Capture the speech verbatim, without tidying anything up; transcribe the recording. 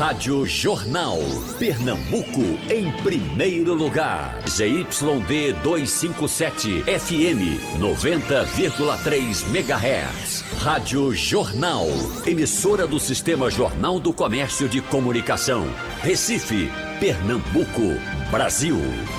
Rádio Jornal. Pernambuco em primeiro lugar. Z Y D duzentos e cinquenta e sete, F M noventa vírgula três megahertz. Rádio Jornal. Emissora do Sistema Jornal do Comércio de Comunicação. Recife, Pernambuco, Brasil.